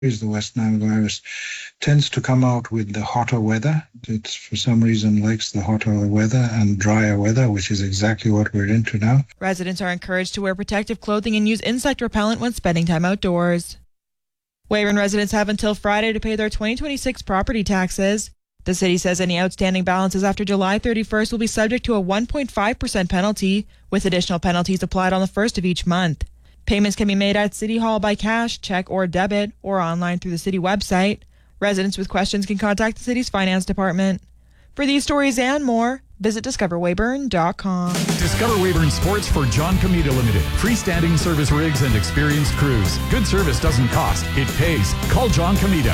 The West Nile virus tends to come out with the hotter weather. It, for some reason, likes the hotter weather and drier weather, which is exactly what we're into now. Residents are encouraged to wear protective clothing and use insect repellent when spending time outdoors. Weyburn residents have until Friday to pay their 2026 property taxes. The city says any outstanding balances after July 31st will be subject to a 1.5% penalty, with additional penalties applied on the 1st of each month. Payments can be made at City Hall by cash, check, or debit, or online through the city website. Residents with questions can contact the city's finance department. For these stories and more, visit discoverweyburn.com. Discover Weyburn Sports for John Comita Limited. Freestanding service rigs and experienced crews. Good service doesn't cost, it pays. Call John Comita,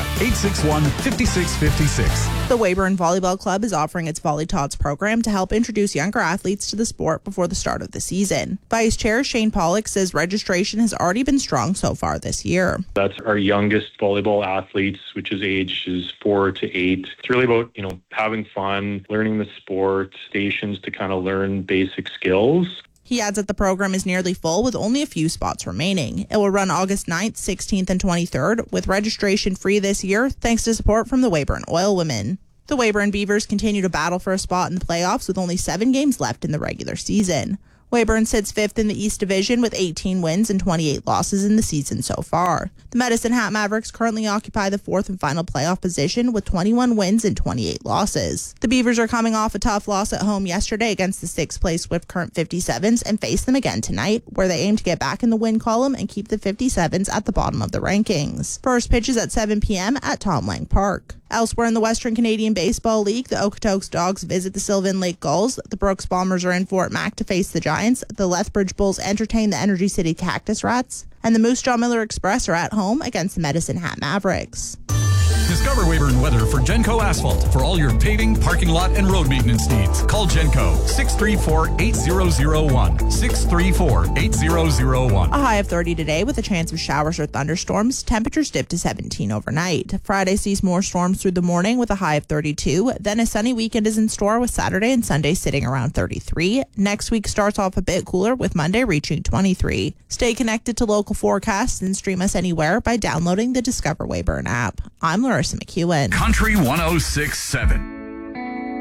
861-5656. The Weyburn Volleyball Club is offering its Volley Tots program to help introduce younger athletes to the sport before the start of the season. Vice Chair Shane Pollock says registration has already been strong so far this year. That's our youngest volleyball athletes, which is ages 4 to 8. It's really about, having fun, learning the sport, stations to kind of learn basic skills. He adds that the program is nearly full with only a few spots remaining. It will run August 9th, 16th, and 23rd, with registration free this year thanks to support from the Weyburn Oil Women. The Weyburn Beavers continue to battle for a spot in the playoffs with only 7 games left in the regular season. Weyburn sits 5th in the East Division with 18 wins and 28 losses in the season so far. The Medicine Hat Mavericks currently occupy the 4th and final playoff position with 21 wins and 28 losses. The Beavers are coming off a tough loss at home yesterday against the 6th place Swift Current 57s and face them again tonight, where they aim to get back in the win column and keep the 57s at the bottom of the rankings. First pitch is at 7 p.m. at Tom Lang Park. Elsewhere in the Western Canadian Baseball League, the Okotoks Dogs visit the Sylvan Lake Gulls. The Brooks Bombers are in Fort Mac to face the Giants. The Lethbridge Bulls entertain the Energy City Cactus Rats. And the Moose Jaw Miller Express are at home against the Medicine Hat Mavericks. Discover Weyburn Weather for Genco Asphalt for all your paving, parking lot, and road maintenance needs. Call Genco 634-8001. 634-8001. A high of 30 today with a chance of showers or thunderstorms. Temperatures dip to 17 overnight. Friday sees more storms through the morning with a high of 32. Then a sunny weekend is in store with Saturday and Sunday sitting around 33. Next week starts off a bit cooler with Monday reaching 23. Stay connected to local forecasts and stream us anywhere by downloading the Discover Weyburn app. I'm Larissa McEwen. Country 106.7.